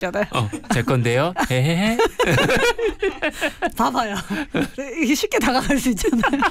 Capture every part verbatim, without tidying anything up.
잖아요. 어, 제 건데요. 헤헤헤. 봐봐요. 이게 쉽게 다가갈 수 있잖아요.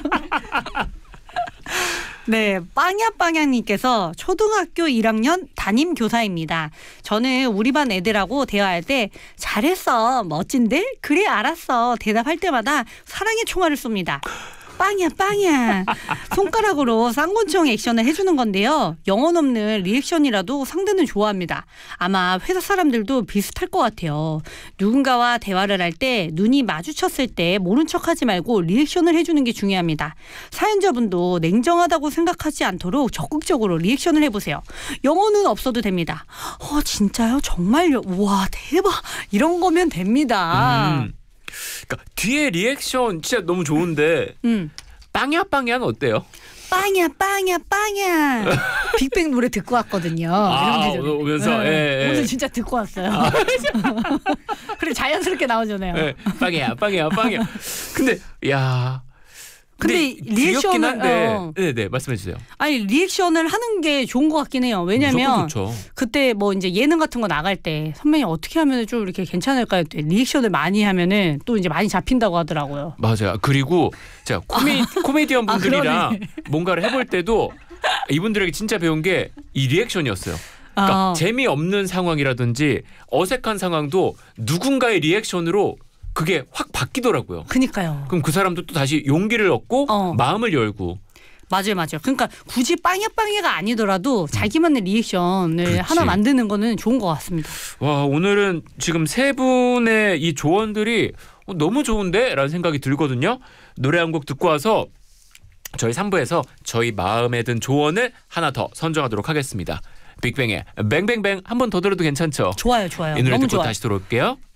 네, 빵야빵야님께서 초등학교 일 학년 담임 교사입니다. 저는 우리 반 애들하고 대화할 때 잘했어, 멋진데? 그래 알았어 대답할 때마다 사랑의 총알을 쏩니다. 빵이야 빵이야. 손가락으로 쌍권총 액션을 해주는 건데요. 영혼 없는 리액션이라도 상대는 좋아합니다. 아마 회사 사람들도 비슷할 것 같아요. 누군가와 대화를 할 때 눈이 마주쳤을 때 모른 척하지 말고 리액션을 해주는 게 중요합니다. 사연자분도 냉정하다고 생각하지 않도록 적극적으로 리액션을 해보세요. 영혼은 없어도 됩니다. 어 진짜요? 정말요? 우와 대박. 이런 거면 됩니다. 음. 그러니까 뒤에 리액션 진짜 너무 좋은데 음. 빵야 빵야는 어때요? 빵이야 빵이야 빵이야. 빅뱅 노래 듣고 왔거든요. 아, 이런 게 오면서 네. 예, 예. 오늘 진짜 듣고 왔어요. 아. 그래 자연스럽게 나오잖아요. 예, 빵이야 빵이야 빵이야. 근데 야 근데, 근데 리액션을 한데 어. 네네 말씀해 주세요. 아니 리액션을 하는 게 좋은 것 같긴 해요. 왜냐면 그때 뭐 이제 예능 같은 거 나갈 때 선배님 어떻게 하면 좀 이렇게 괜찮을까요? 리액션을 많이 하면은 또 이제 많이 잡힌다고 하더라고요. 맞아요. 그리고 자 코미 코미디언 분들이랑 아, 뭔가를 해볼 때도 이분들에게 진짜 배운 게 이 리액션이었어요. 그러니까 아. 재미없는 상황이라든지 어색한 상황도 누군가의 리액션으로 그게 확 바뀌더라고요. 그니까요. 그럼 그 사람도 또 다시 용기를 얻고 어. 마음을 열고. 맞아요, 맞아요. 그러니까 굳이 빵야빵야가 아니더라도 자기만의 리액션을 그렇지. 하나 만드는 거는 좋은 것 같습니다. 와 오늘은 지금 세 분의 이 조언들이 너무 좋은데? 라는 생각이 들거든요. 노래 한 곡 듣고 와서 저희 삼 부에서 저희 마음에 든 조언을 하나 더 선정하도록 하겠습니다. 빅뱅의 뱅뱅뱅 한 번 더 들어도 괜찮죠? 좋아요, 좋아요. 이 노래 너무 듣고 좋아요. 다시 돌아올게요.